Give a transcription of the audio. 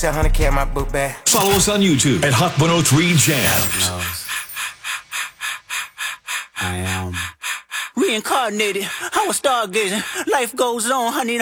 said 100K in my book bag. Follow us on YouTube at Hot 103 Jams. I am reincarnated. I was stargazing. Life goes on, honey.